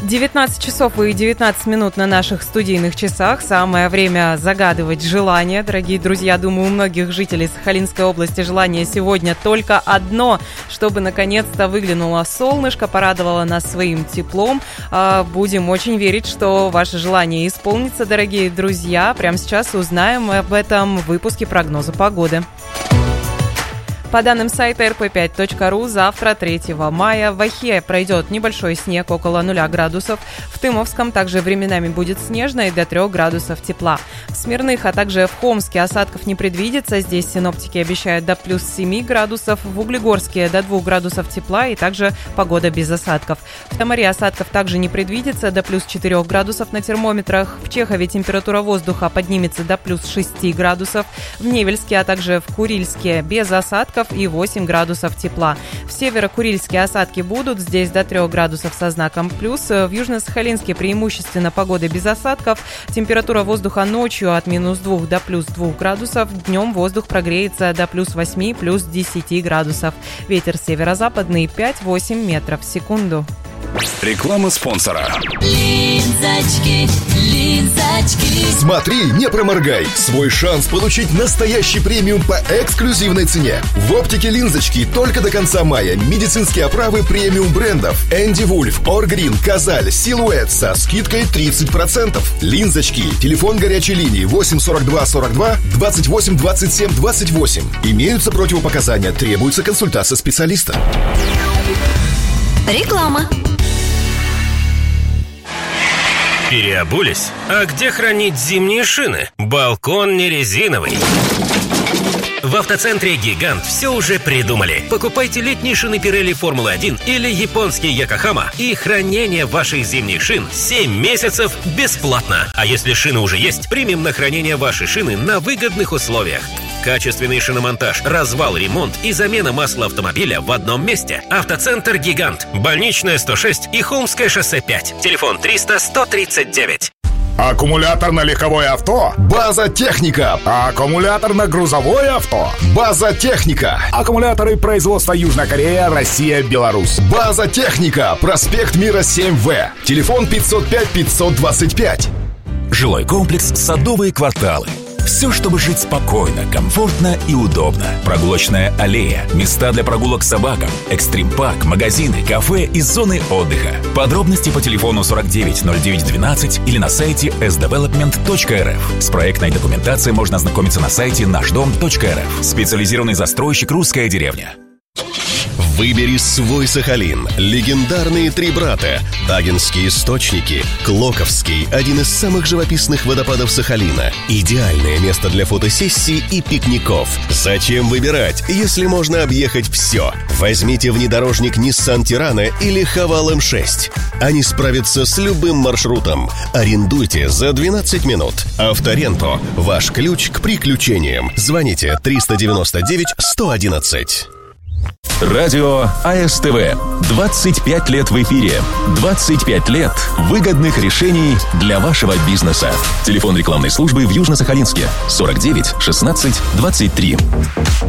19 часов и 19 минут на наших студийных часах. Самое время загадывать желание. Дорогие друзья, думаю, у многих жителей Сахалинской области желание сегодня только одно, чтобы наконец-то выглянуло солнышко, порадовало нас своим теплом. Будем очень верить, что ваше желание исполнится, дорогие друзья. Прямо сейчас узнаем об этом в выпуске прогноза погоды. По данным сайта rp5.ru, завтра, 3 мая, в Ахе пройдет небольшой снег, около 0 градусов. В Тымовском также временами будет снежно и до 3 градусов тепла. В Смирных, а также в Хомске осадков не предвидится. Здесь синоптики обещают до плюс 7 градусов. В Углегорске до 2 градусов тепла и также погода без осадков. В Тамаре осадков также не предвидится, до плюс 4 градусов на термометрах. В Чехове температура воздуха поднимется до плюс 6 градусов. В Невельске, а также в Курильске без осадков и 8 градусов тепла. В Северо-Курильске осадки будут, здесь до 3 градусов со знаком плюс. В Южно-Сахалинске преимущественно погода без осадков. Температура воздуха ночью от минус 2 до плюс 2 градусов. Днем воздух прогреется до плюс 8, плюс 10 градусов. Ветер северо-западный 5-8 метров в секунду. Реклама спонсора. Линзочки. Смотри, не проморгай. Свой шанс получить настоящий премиум по эксклюзивной цене. В оптике Линзочки только до конца мая медицинские оправы премиум брендов Энди Вульф, Оргрин, Казаль, Силуэт со скидкой 30%. Линзочки. Телефон горячей линии 8 42 42 28 27 28. Имеются противопоказания. Требуется консультация специалиста. Реклама. Переобулись? А где хранить зимние шины? Балкон не резиновый. В автоцентре «Гигант» все уже придумали. Покупайте летние шины Pirelli Формулы-1 или японские Йокохама, и хранение ваших зимних шин 7 месяцев бесплатно. А если шины уже есть, примем на хранение ваши шины на выгодных условиях. Качественный шиномонтаж, развал, ремонт и замена масла автомобиля в одном месте. Автоцентр «Гигант». Больничная 106 и Холмское шоссе 5. Телефон 300-139. Аккумулятор на легковое авто? База Техника. Аккумулятор на грузовое авто? База Техника. Аккумуляторы производства Южная Корея, Россия, Беларусь. База Техника. Проспект Мира 7В. Телефон 505-525. Жилой комплекс «Садовые кварталы». Все, чтобы жить спокойно, комфортно и удобно. Прогулочная аллея, места для прогулок с собакам, экстрим-парк, магазины, кафе и зоны отдыха. Подробности по телефону 490912 или на сайте sdevelopment.rf. С проектной документацией можно ознакомиться на сайте нашдом.рф. Специализированный застройщик «Русская деревня». Выбери свой Сахалин. Легендарные три брата. Тагинские источники. Клоковский. Один из самых живописных водопадов Сахалина. Идеальное место для фотосессий и пикников. Зачем выбирать, если можно объехать все? Возьмите внедорожник Nissan Tirana или Haval M6. Они справятся с любым маршрутом. Арендуйте за 12 минут. Авторенто. Ваш ключ к приключениям. Звоните 399 111. Радио АСТВ. 25 лет в эфире. 25 лет выгодных решений для вашего бизнеса. Телефон рекламной службы в Южно-Сахалинске 49 16 23.